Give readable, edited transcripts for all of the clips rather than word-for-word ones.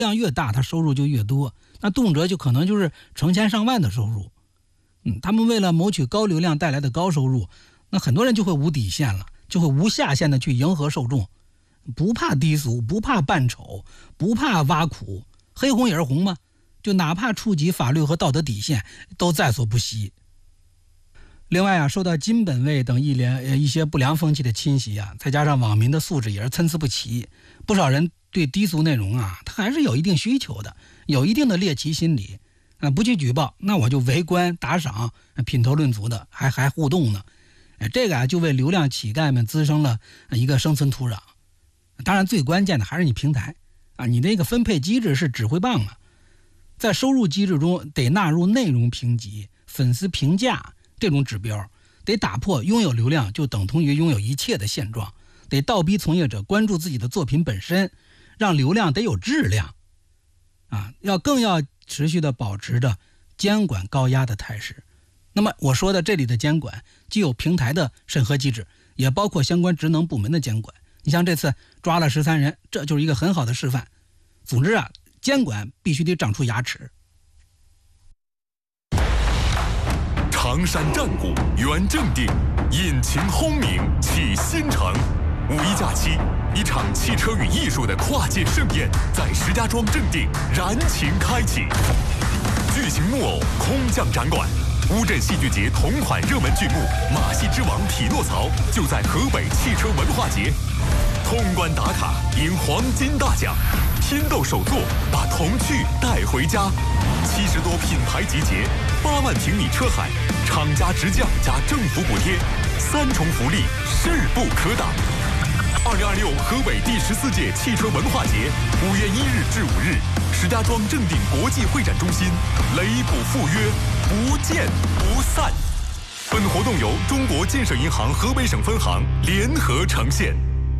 量越大，它收入就越多，那动辄就可能就是成千上万的收入。他们为了谋取高流量带来的高收入，那很多人就会无底线了，就会无下限的去迎合受众，不怕低俗，不怕扮丑，不怕挖苦，黑红也是红嘛，就哪怕触及法律和道德底线都在所不惜。另外受到金本位等一些不良风气的侵袭再加上网民的素质也是参差不齐，不少人对低俗内容他还是有一定需求的，有一定的猎奇心理不去举报，那我就围观打赏，品头论足的，还互动呢。这个就为流量乞丐们滋生了一个生存土壤。当然最关键的还是你平台你那个分配机制是指挥棒在收入机制中得纳入内容评级、粉丝评价这种指标，得打破拥有流量就等同于拥有一切的现状，得倒逼从业者关注自己的作品本身，让流量得有质量更要持续的保持着监管高压的态势。那么我说的这里的监管既有平台的审核机制，也包括相关职能部门的监管。你像这次抓了13人，这就是一个很好的示范。总之监管必须得长出牙齿。 常山战鼓圆正定，引擎轰鸣启新城。五一假期，一场汽车与艺术的跨界盛宴在石家庄正定燃情开启。巨型木偶空降展馆，乌镇戏剧节同款热门剧目《马戏之王匹诺曹》就在河北汽车文化节。通关打卡赢黄金大奖，天斗首作把童趣带回家。70多品牌集结，8万平米车海，厂家直降加政府补贴，3重福利势不可挡。2026河北第14届汽车文化节5月1日至5日，石家庄正定国际会展中心，雷补赴约，不见不散。本活动由中国建设银行河北省分行联合呈现。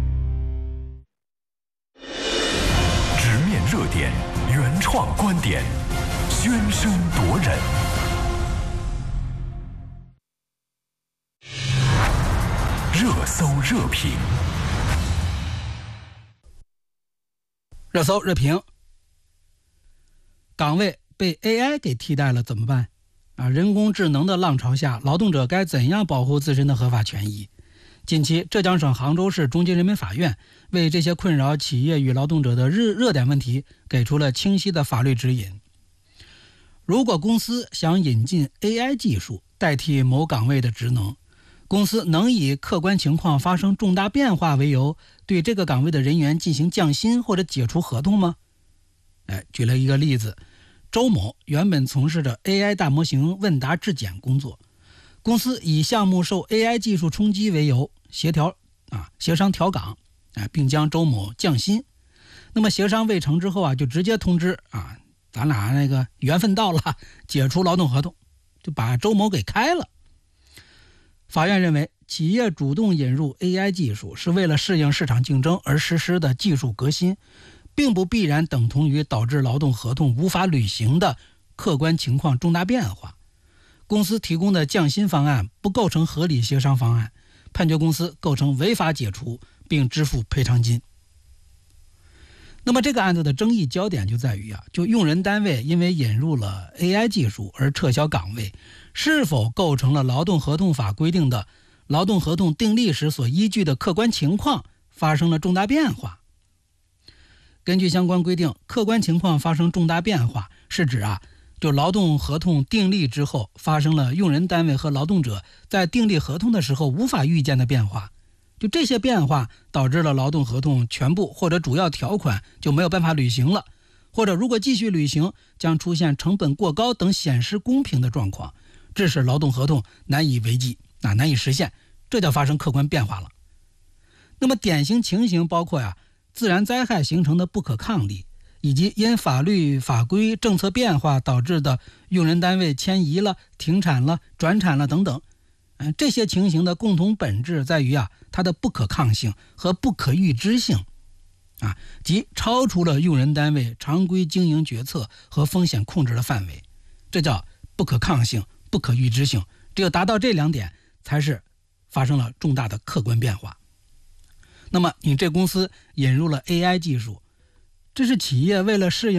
直面热点，原创观点，喧声夺人。热搜热评。 热搜热评，岗位被 AI 给替代了怎么办人工智能的浪潮下，劳动者该怎样保护自身的合法权益？近期浙江省杭州市中级人民法院为这些困扰企业与劳动者的热点问题给出了清晰的法律指引。如果公司想引进 AI 技术代替某岗位的职能，公司能以客观情况发生重大变化为由，对这个岗位的人员进行降薪或者解除合同吗？举了一个例子，周某原本从事着 AI 大模型问答质检工作，公司以项目受 AI 技术冲击为由，协商调岗，并将周某降薪。那么协商未成之后就直接通知咱俩那个缘分到了，解除劳动合同，就把周某给开了。法院认为，企业主动引入 AI 技术是为了适应市场竞争而实施的技术革新，并不必然等同于导致劳动合同无法履行的客观情况重大变化。公司提供的降薪方案不构成合理协商方案，判决公司构成违法解除并支付赔偿金。那么这个案子的争议焦点就在于就用人单位因为引入了 AI 技术而撤销岗位，是否构成了劳动合同法规定的劳动合同订立时所依据的客观情况发生了重大变化。根据相关规定，客观情况发生重大变化是指就劳动合同订立之后发生了用人单位和劳动者在订立合同的时候无法预见的变化，就这些变化导致了劳动合同全部或者主要条款就没有办法履行了，或者如果继续履行将出现成本过高等显失公平的状况，致使劳动合同难以为继难以实现，这叫发生客观变化了。那么典型情形包括自然灾害形成的不可抗力，以及因法律法规政策变化导致的用人单位迁移了、停产了、转产了等等。这些情形的共同本质在于它的不可抗性和不可预知性即超出了用人单位常规经营决策和风险控制的范围，这叫不可抗性、不可预知性。只有达到这2点，才是发生了重大的客观变化。那么你这公司引入了 AI 技术，这是企业为了适应